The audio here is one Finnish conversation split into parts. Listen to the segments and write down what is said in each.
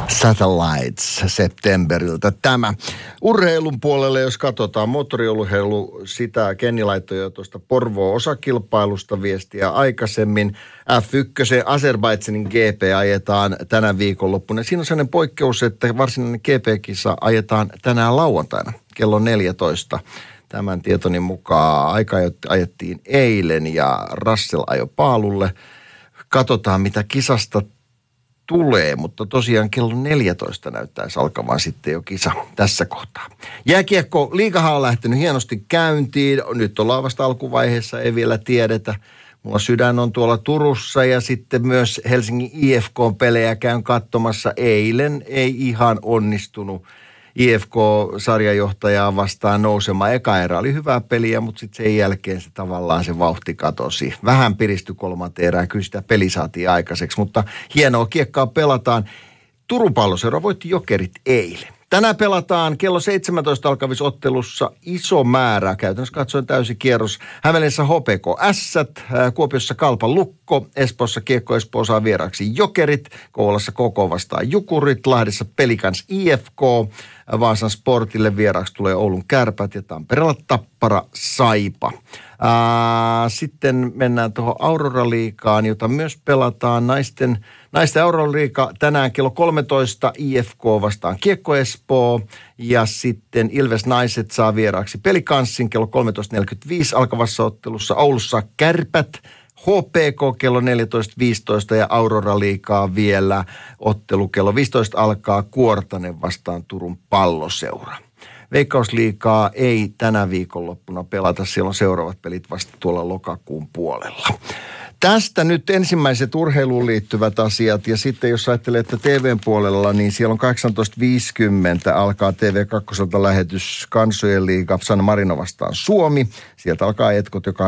Satellites Septemberiltä tämä. Urheilun puolelle, jos katsotaan moottoriurheilu, sitä Kenni laittoi jo tuosta Porvoon osakilpailusta viestiä aikaisemmin. F1 Azerbaidžanin GP ajetaan tänä viikonloppuna. Siinä on sellainen poikkeus, että varsinainen GP-kisa ajetaan tänään lauantaina kello 14. Tämän tietoni mukaan aika ajettiin eilen ja Russell ajoi paalulle. Katsotaan, mitä kisasta tulee, mutta tosiaan kello 14 näyttäisi alkavan sitten jo kisa tässä kohtaa. Jääkiekko liigahan on lähtenyt hienosti käyntiin. Nyt ollaan vasta alkuvaiheessa, ei vielä tiedetä. Mulla sydän on tuolla Turussa ja sitten myös Helsingin IFK-pelejä käyn katsomassa. Eilen ei ihan onnistunut IFK-sarjajohtajaa vastaan nousemaan. Eka erä oli hyvää peliä, mutta sitten sen jälkeen se tavallaan se vauhti katosi. Vähän piristyi kolmanteen erään, kyllä sitä peli saatiin aikaiseksi, mutta hienoa kiekkaa pelataan. Turun Palloseura voitti Jokerit eilen. Tänään pelataan kello 17 alkavissa ottelussa iso määrä, käytännössä katsoen täysi kierros. Hämeenlinnassa HPK Ässät, Kuopiossa Kalpa Lukko, Espoossa Kiekko Espoo saa vieraksi Jokerit, Kouvolassa KK vastaan Jukurit, Lahdessa Pelikans IFK, Vaasan Sportille vieraaksi tulee Oulun Kärpät ja Tampereella Tappara Saipa. Sitten mennään tuohon Aurora-liigaan, jota myös pelataan naisten Aurora-liiga tänään kello 13 IFK vastaan Kiekko Espoo ja sitten Ilves Naiset saa vieraaksi Pelikanssin kello 13.45 alkavassa ottelussa Oulussa Kärpät, HPK kello 14.15 ja Aurora-liigaa vielä ottelu kello 15 alkaa Kuortanen vastaan Turun Palloseura. Veikkausliigaa ei tänä viikonloppuna pelata, siellä on seuraavat pelit vasta tuolla lokakuun puolella. Tästä nyt ensimmäiset urheiluun liittyvät asiat ja sitten jos ajattelee, että TVn puolella, niin siellä on 18.50 alkaa TV2 lähetys Kansojen liiga San Marino vastaan Suomi. Sieltä alkaa etkot jo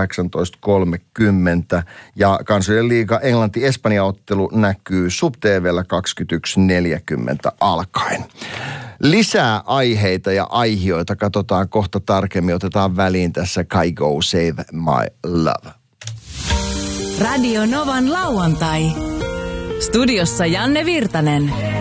18.30 ja Kansojen liiga Englanti-Espanja-ottelu näkyy SubTVllä 21.40 alkaen. Lisää aiheita ja aihioita katsotaan kohta tarkemmin. Otetaan väliin tässä Kygo Save My Love. Radio Novan lauantai. Studiossa Janne Virtanen.